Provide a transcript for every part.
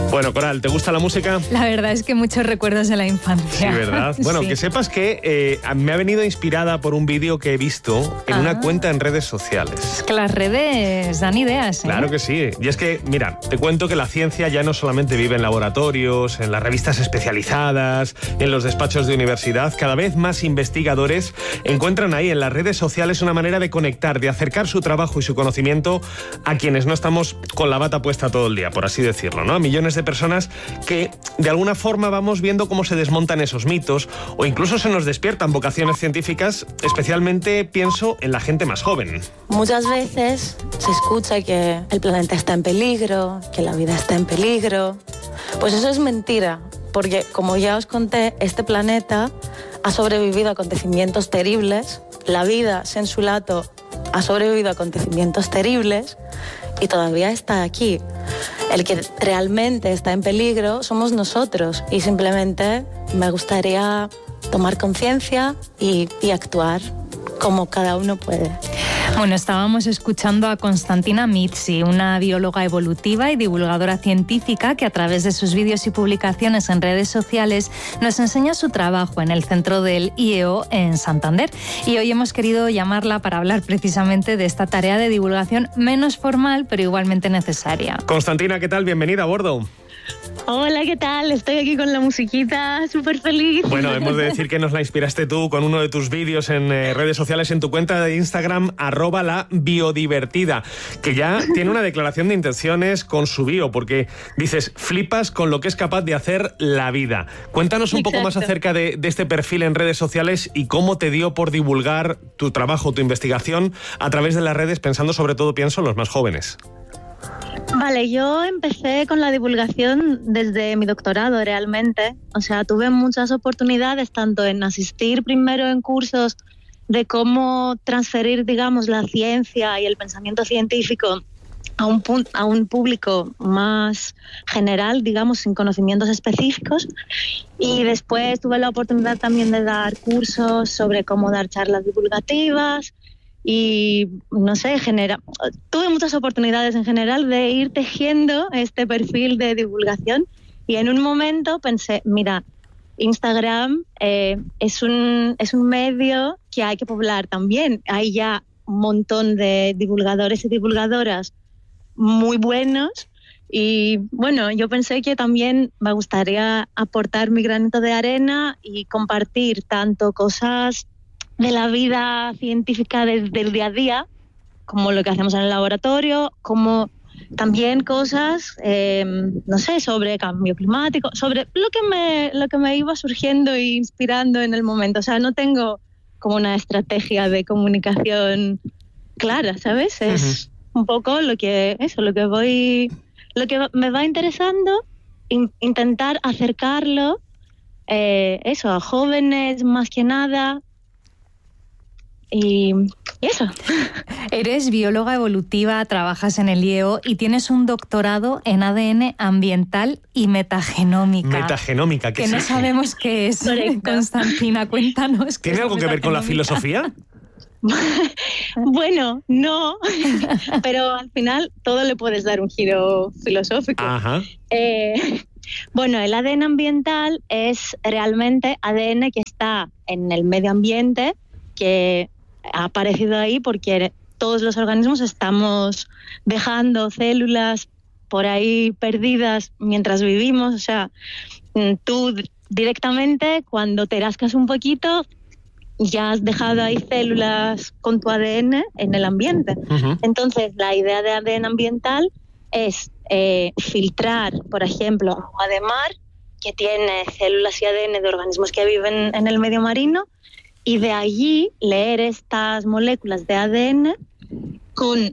Bueno, Coral, ¿te gusta la música? La verdad es que muchos recuerdos de la infancia. Sí, ¿verdad? Bueno, sí. Que sepas que me ha venido inspirada por un vídeo que he visto en una cuenta en redes sociales. Es que las redes dan ideas, ¿eh? Claro que sí. Y es que, mira, te cuento que la ciencia ya no solamente vive en laboratorios, en las revistas especializadas, en los despachos de universidad. Cada vez más investigadores encuentran ahí en las redes sociales una manera de conectar, de acercar su trabajo y su conocimiento a quienes no estamos con la bata puesta todo el día, por así decirlo, ¿no? A millones de personas que de alguna forma vamos viendo cómo se desmontan esos mitos o incluso se nos despiertan vocaciones científicas, especialmente pienso en la gente más joven. Muchas veces se escucha que el planeta está en peligro, que la vida está en peligro. Pues eso es mentira, porque como ya os conté, este planeta ha sobrevivido a acontecimientos terribles, la vida, sensu lato, ha sobrevivido a acontecimientos terribles y todavía está aquí. El que realmente está en peligro somos nosotros y simplemente me gustaría tomar conciencia y actuar como cada uno puede. Bueno, estábamos escuchando a Konstantina Mizzi, una bióloga evolutiva y divulgadora científica que a través de sus vídeos y publicaciones en redes sociales nos enseña su trabajo en el centro del IEO en Santander. Y hoy hemos querido llamarla para hablar precisamente de esta tarea de divulgación menos formal, pero igualmente necesaria. Konstantina, ¿qué tal? Bienvenida a bordo. Hola, ¿qué tal? Estoy aquí con la musiquita, súper feliz. Bueno, hemos de decir que nos la inspiraste tú con uno de tus vídeos en redes sociales, en tu cuenta de Instagram, @labiodivertida, que ya tiene una declaración de intenciones con su bio, porque dices, flipas con lo que es capaz de hacer la vida. Cuéntanos un poco más acerca de este perfil en redes sociales y cómo te dio por divulgar tu trabajo, tu investigación a través de las redes, pensando sobre todo, pienso, en los más jóvenes. Vale, yo empecé con la divulgación desde mi doctorado realmente. O sea, tuve muchas oportunidades, tanto en asistir primero en cursos de cómo transferir, digamos, la ciencia y el pensamiento científico a un público más general, digamos, sin conocimientos específicos. Y después tuve la oportunidad también de dar cursos sobre cómo dar charlas divulgativas. Y no sé, tuve muchas oportunidades en general de ir tejiendo este perfil de divulgación y en un momento pensé, mira, Instagram es un medio que hay que poblar también. Hay ya un montón de divulgadores y divulgadoras muy buenos y bueno, yo pensé que también me gustaría aportar mi granito de arena y compartir tanto cosas de la vida científica del día a día, como lo que hacemos en el laboratorio, como también cosas, no sé, sobre cambio climático, sobre lo que me iba surgiendo e inspirando en el momento. O sea, no tengo como una estrategia de comunicación clara, ¿sabes? Es un poco lo que me va interesando, intentar acercarlo, a jóvenes más que nada. Y eso. Eres bióloga evolutiva, trabajas en el IEO y tienes un doctorado en ADN ambiental y metagenómica. Metagenómica, ¿qué es eso? Que no sabemos qué es. Correcto. Constantina, cuéntanos. ¿Tiene algo que ver con la filosofía? Bueno, no, pero al final todo le puedes dar un giro filosófico. Ajá. Bueno, el ADN ambiental es realmente ADN que está en el medio ambiente, que ha aparecido ahí porque todos los organismos estamos dejando células por ahí perdidas mientras vivimos. O sea, tú directamente cuando te rascas un poquito ya has dejado ahí células con tu ADN en el ambiente. Entonces, la idea de ADN ambiental es filtrar, por ejemplo, agua de mar que tiene células y ADN de organismos que viven en el medio marino, y de allí leer estas moléculas de ADN con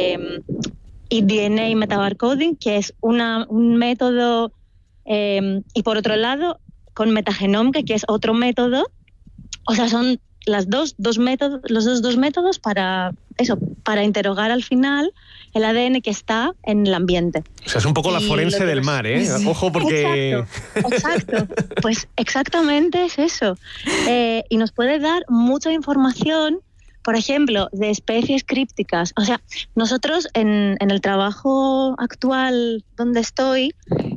DNA metabarcoding, que es un método, y por otro lado con metagenómica, que es otro método. O sea, son los dos métodos para interrogar al final el ADN que está en el ambiente. O sea, es un poco la forense del mar, ¿eh? Sí. Ojo, porque... Exacto. Pues exactamente es eso. Y nos puede dar mucha información, por ejemplo, de especies crípticas. O sea, nosotros en el trabajo actual donde estoy,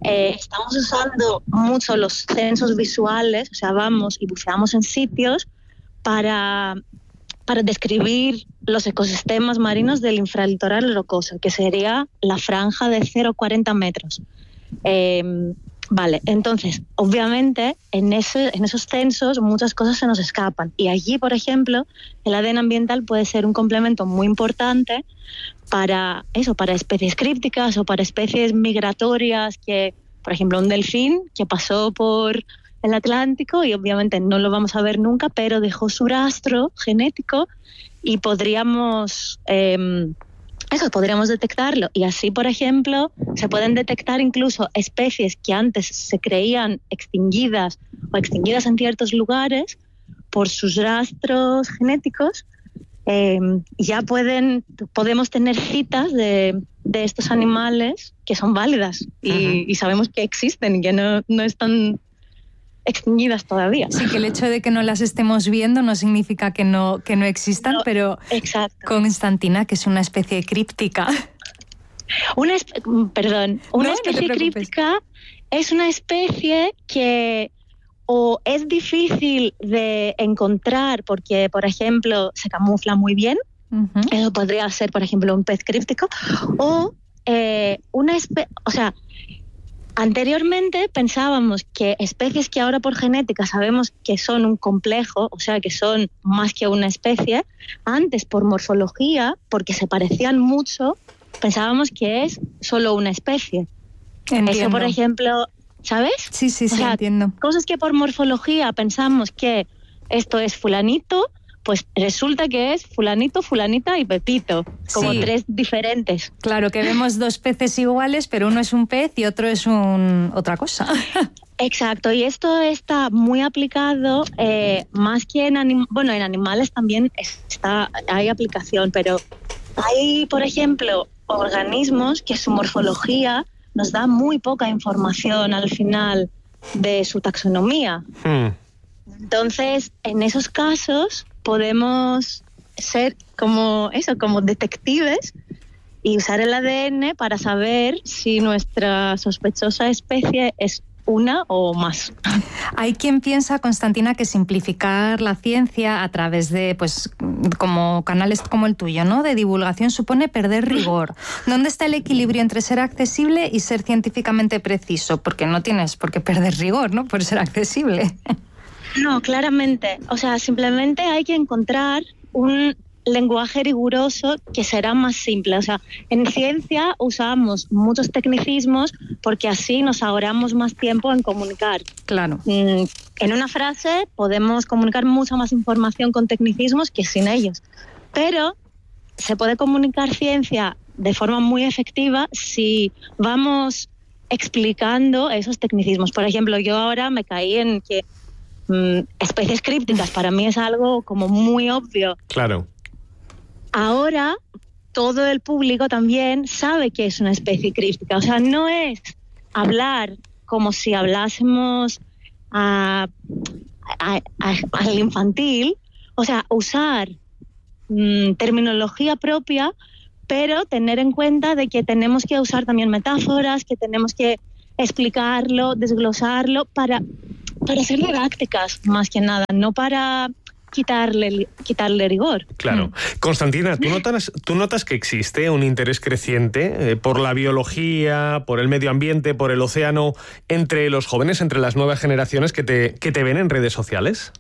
estamos usando mucho los censos visuales, o sea, vamos y buceamos en sitios para describir los ecosistemas marinos del infralitoral rocoso, que sería la franja de 0,40 metros. Vale, entonces, obviamente, en esos censos muchas cosas se nos escapan. Y allí, por ejemplo, el ADN ambiental puede ser un complemento muy importante para especies crípticas o para especies migratorias que, por ejemplo, un delfín que pasó por el Atlántico y obviamente no lo vamos a ver nunca, pero dejó su rastro genético y podríamos detectarlo. Y así, por ejemplo, se pueden detectar incluso especies que antes se creían extinguidas o extinguidas en ciertos lugares por sus rastros genéticos. Ya podemos tener citas de estos animales que son válidas y sabemos que existen y que no están extinguidas todavía. Sí, que el hecho de que no las estemos viendo no significa que no existan, pero exacto. Constantina, que es una especie críptica. Una especie críptica es una especie que o es difícil de encontrar porque, por ejemplo, se camufla muy bien. Eso podría ser, por ejemplo, un pez críptico, o anteriormente pensábamos que especies que ahora por genética sabemos que son un complejo, o sea, que son más que una especie, antes por morfología, porque se parecían mucho, pensábamos que es solo una especie. Entiendo. Eso, por ejemplo, ¿sabes? Sí, entiendo. Cosas que por morfología pensamos que esto es fulanito, pues resulta que es fulanito, fulanita y pepito, como tres diferentes. Claro, que vemos dos peces iguales, pero uno es un pez y otro es otra cosa. Exacto, y esto está muy aplicado, más que en animales también hay aplicación, pero hay, por ejemplo, organismos que su morfología nos da muy poca información al final de su taxonomía. Entonces, en esos casos podemos ser como detectives y usar el ADN para saber si nuestra sospechosa especie es una o más. Hay quien piensa, Constantina, que simplificar la ciencia a través de, como canales como el tuyo, ¿no?, de divulgación, supone perder rigor. ¿Dónde está el equilibrio entre ser accesible y ser científicamente preciso? Porque no tienes por qué perder rigor, ¿no?, por ser accesible. No, claramente. O sea, simplemente hay que encontrar un lenguaje riguroso que será más simple. O sea, en ciencia usamos muchos tecnicismos porque así nos ahorramos más tiempo en comunicar. Claro. En una frase podemos comunicar mucha más información con tecnicismos que sin ellos. Pero se puede comunicar ciencia de forma muy efectiva si vamos explicando esos tecnicismos. Por ejemplo, yo ahora me caí en que especies crípticas para mí es algo como muy obvio. Claro. Ahora todo el público también sabe que es una especie críptica. O sea, no es hablar como si hablásemos al infantil, o sea, usar terminología propia, pero tener en cuenta de que tenemos que usar también metáforas, que tenemos que explicarlo, desglosarlo para ser didácticas, más que nada, no para quitarle rigor. Claro. Constantina, ¿tú notas que existe un interés creciente por la biología, por el medio ambiente, por el océano, entre los jóvenes, entre las nuevas generaciones que te ven en redes sociales?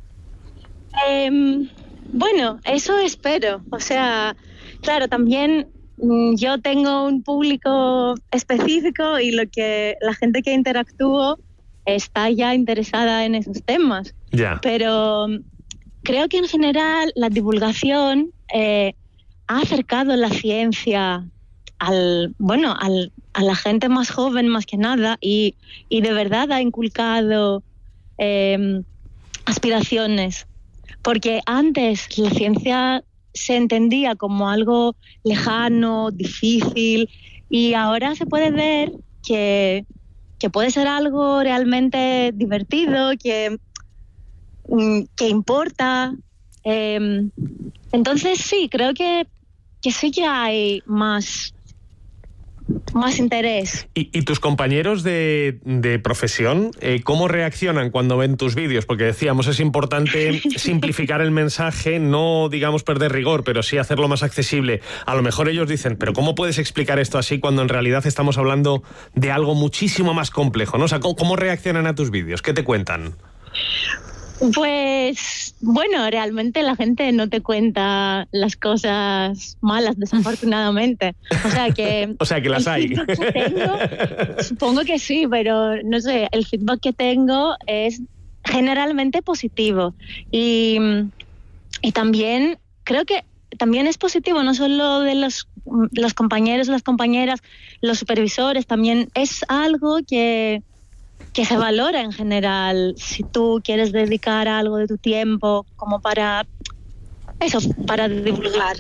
Bueno, eso espero. O sea, claro, también yo tengo un público específico y la gente que interactúo está ya interesada en esos temas. Ya. Pero creo que en general la divulgación ha acercado la ciencia a la gente más joven más que nada y de verdad ha inculcado aspiraciones. Porque antes la ciencia se entendía como algo lejano, difícil, y ahora se puede ver que puede ser algo realmente divertido, que importa. Entonces sí, creo que sí que hay más más interés. ¿Y tus compañeros de profesión, cómo reaccionan cuando ven tus vídeos? Porque decíamos, es importante simplificar el mensaje, no, digamos, perder rigor, pero sí hacerlo más accesible. A lo mejor ellos dicen, pero ¿cómo puedes explicar esto así cuando en realidad estamos hablando de algo muchísimo más complejo, ¿no? O sea, ¿cómo reaccionan a tus vídeos? ¿Qué te cuentan? Pues bueno, realmente la gente no te cuenta las cosas malas, desafortunadamente. O sea que las hay. Que tengo, supongo que sí, pero no sé, el feedback que tengo es generalmente positivo. Y también creo que también es positivo, no solo de los compañeros, las compañeras, los supervisores, también es algo que se valora en general. Si tú quieres dedicar algo de tu tiempo como para eso, para divulgar.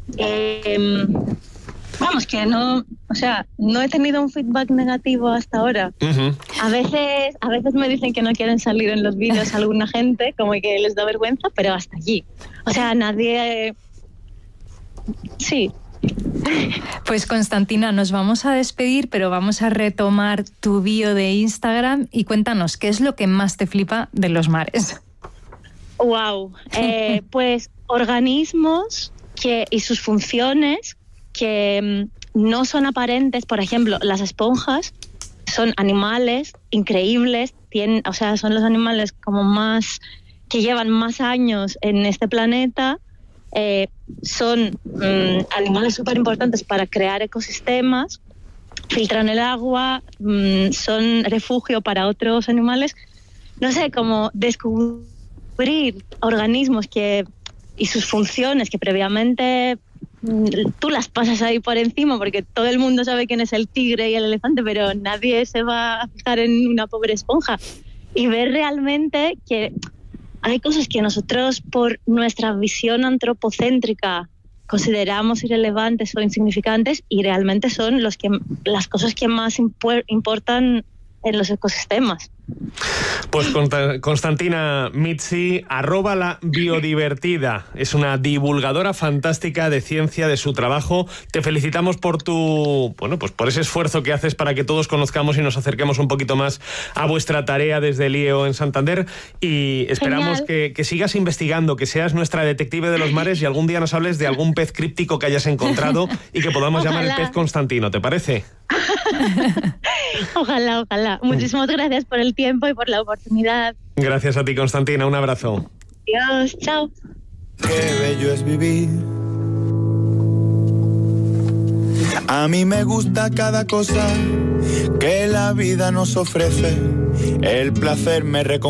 Vamos, que no, o sea, no he tenido un feedback negativo hasta ahora. Uh-huh. A veces me dicen que no quieren salir en los vídeos alguna gente, como que les da vergüenza, pero hasta allí. O sea, nadie... Sí. Pues Constantina, nos vamos a despedir, pero vamos a retomar tu bio de Instagram y cuéntanos, ¿qué es lo que más te flipa de los mares? Wow, pues organismos y sus funciones que no son aparentes. Por ejemplo, las esponjas son animales increíbles, son los animales como más que llevan más años en este planeta. Son animales súper importantes para crear ecosistemas, filtran el agua, son refugio para otros animales. No sé, como descubrir organismos y sus funciones que previamente tú las pasas ahí por encima, porque todo el mundo sabe quién es el tigre y el elefante, pero nadie se va a fijar en una pobre esponja. Y ver realmente que hay cosas que nosotros, por nuestra visión antropocéntrica, consideramos irrelevantes o insignificantes, y realmente son las cosas que más importan en los ecosistemas. Pues Constantina Mizzi, @la biodivertida, es una divulgadora fantástica de ciencia, de su trabajo. Te felicitamos por por ese esfuerzo que haces para que todos conozcamos y nos acerquemos un poquito más a vuestra tarea desde el IEO en Santander, y esperamos que sigas investigando, que seas nuestra detective de los mares y algún día nos hables de algún pez críptico que hayas encontrado y que podamos llamar el pez Constantino, ¿te parece? Ojalá. Muchísimas gracias por el tiempo y por la oportunidad. Gracias a ti, Constantina. Un abrazo. Adiós, chao. Qué bello es vivir. A mí me gusta cada cosa que la vida nos ofrece. El placer me recompensa.